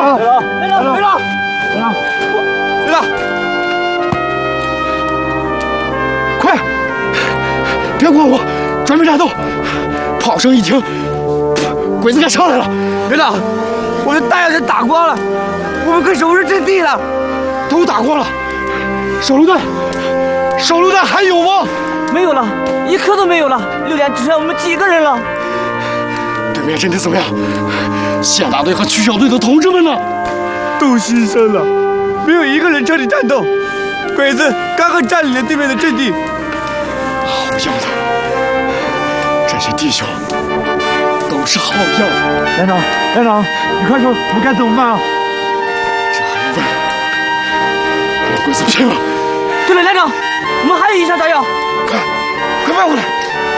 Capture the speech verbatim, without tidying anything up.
长，连长，连长，连长，连长，连长，快，别管我，准备战斗！炮声一停，鬼子该上来了。连长，我的弹药全打光了，我们快守不住阵地了。都打光了，手榴弹，手榴弹还有吗？ 没有了，一颗都没有了。六连只剩我们几个人了。 对面阵地怎么样？县大队和区小队的同志们呢？ 都牺牲了，没有一个人彻底战斗。鬼子刚刚占领了对面的阵地。 好样的！这些弟兄都是好样的。 连长，连长，你快说，我们该怎么办啊？ 这还用问？跟鬼子拼了！ 对了，连长，我们还有一箱炸药， 快，快卖过来！